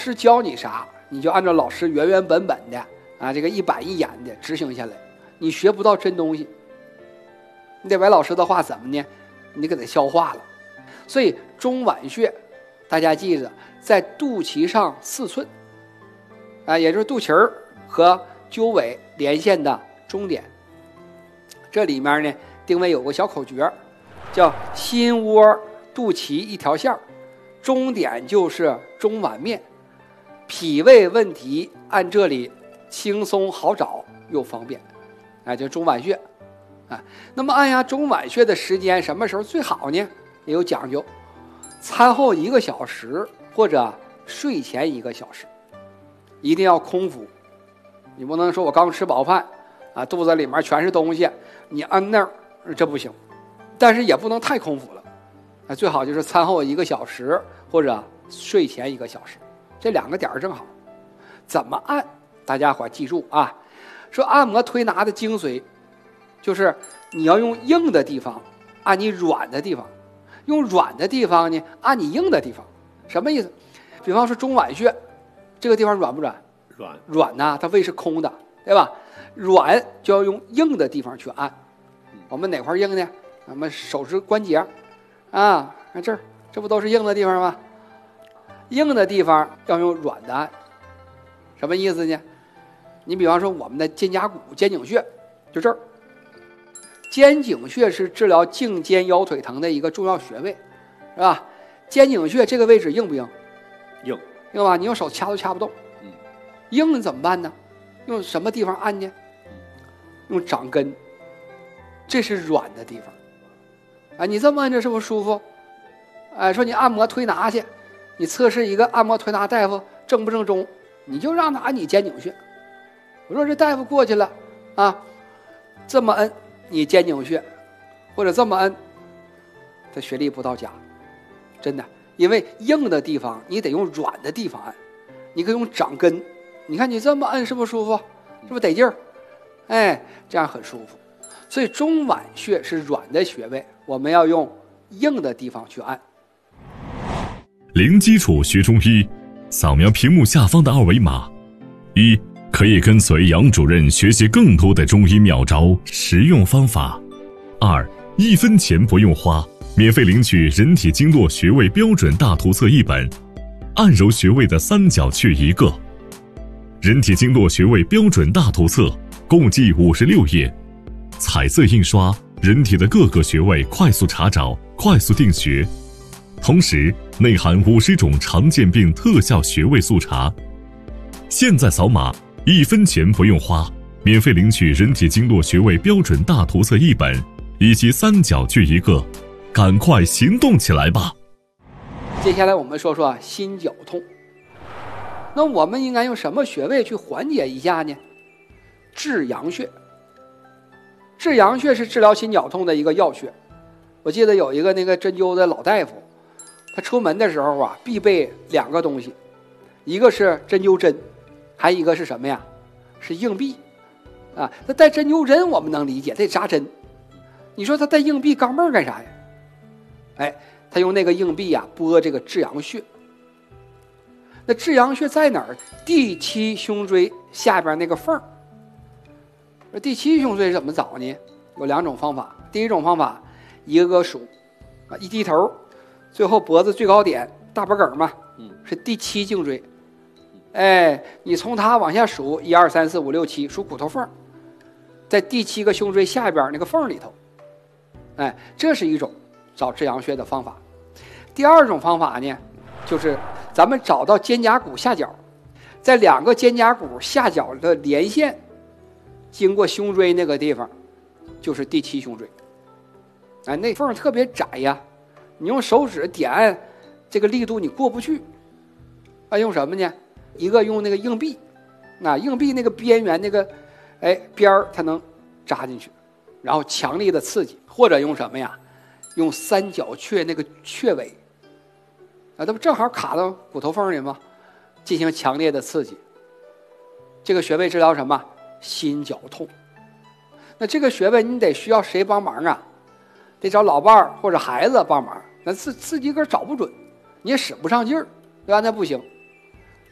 师教你啥，你就按照老师原原本本的啊，这个一板一眼的执行下来，你学不到真东西。你得把老师的话怎么呢？你给它消化了。所以中脘穴，大家记着，在肚脐上4寸，啊，也就是肚脐儿和鸠尾连线的中点。这里面呢，定位有个小口诀，叫心窝肚脐一条线，中点就是中脘面。脾胃问题按这里轻松好找又方便，哎，就中脘穴。啊，那么按压中脘穴的时间什么时候最好呢？也有讲究，餐后1个小时或者睡前1个小时，一定要空腹。你不能说我刚吃饱饭啊，肚子里面全是东西，你按那儿这不行。但是也不能太空腹了，啊，最好就是餐后1个小时或者睡前1个小时，这2个点正好。怎么按？大家伙记住啊，说按摩推拿的精髓。就是你要用硬的地方按你软的地方，用软的地方呢按你硬的地方。什么意思？比方说中脘穴这个地方软不软？软呐，它胃是空的，对吧？软就要用硬的地方去按。我们哪块硬呢？我们手指关节啊，看这儿，这不都是硬的地方吗？硬的地方要用软的按。什么意思呢？你比方说我们的肩胛骨、肩颈穴，就这儿。肩颈穴是治疗颈肩腰腿疼的一个重要穴位，是吧？肩颈穴这个位置硬不硬？硬吧？你用手掐都掐不动。硬怎么办呢？用什么地方按呢？用掌根，这是软的地方。啊，你这么按着是不是舒服？哎，说你按摩推拿去，你测试一个按摩推拿大夫正不正宗，你就让他按你肩颈穴。我说这大夫过去了啊，这么摁你肩颈穴，或者这么摁，他穴力不到家，真的。因为硬的地方你得用软的地方按，你可以用掌根。你看你这么按是不是舒服？是不是得劲儿？哎，这样很舒服。所以中脘穴是软的穴位，我们要用硬的地方去按。 零基础学中医，扫描屏幕下方的2维码。1. 可以跟随杨主任学习更多的中医妙招、实用方法。2. 1分钱不用花，免费领取人体经络穴位标准大图册1本，按揉穴位的3角穴1个。人体经络穴位标准大图册共计56页，彩色印刷，人体的各个穴位快速查找、快速定穴，同时内含50种常见病特效穴位速查。现在扫码，1分钱不用花，免费领取人体经络穴位标准大图册1本，以及3角穴1个，赶快行动起来吧！ 接下来我们说说心绞痛。那我们应该用什么穴位去缓解一下呢？至阳穴。至阳穴是治疗心绞痛的一个要穴。我记得有一个那个针灸的老大夫，他出门的时候啊，必备2个东西，一个是针灸针，还一个是什么呀？是硬币啊。他带针灸针我们能理解，得扎针。你说他带硬币钢镚干啥呀？哎，他用那个硬币啊拨这个至阳穴。那至阳穴在哪儿？第7胸椎下边那个缝儿。第7胸椎怎么找呢？有2种方法。第一种方法，一个个数啊，一低头，最后脖子最高点大脖梗嘛，是第7颈椎。哎，你从它往下数，1、2、3、4、5、6、7，数骨头缝，在第7个胸椎下边那个缝里头。哎，这是一种找至阳穴的方法。第2种方法呢，就是咱们找到肩胛骨下角，在2个肩胛骨下角的连线，经过胸椎那个地方，就是第7胸椎。哎，那缝特别窄呀，你用手指点按，这个力度你过不去。啊，用什么呢？一个用那个硬币，啊，硬币那个边缘那个，哎边儿它能扎进去，然后强力的刺激，或者用什么呀？用3角穴那个穴位，啊，它不正好卡到骨头缝里吗？进行强烈的刺激。这个穴位治疗什么？心绞痛。那这个穴位你得需要谁帮忙啊？得找老伴儿或者孩子帮忙。那自己个找不准，你也使不上劲儿，对吧？那不行。